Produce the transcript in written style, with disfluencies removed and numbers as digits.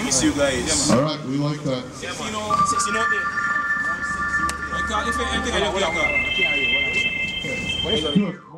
miss you guys. All right, we like that. 16 out there. I can't, if anything I don't care. Look.